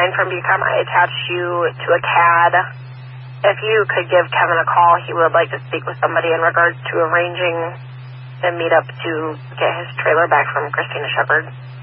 Bucom. I attached you to a CAD. If you could give Kevin a call, he would like to speak with somebody in regards to arranging a meetup to get his trailer back from Christina Shepard.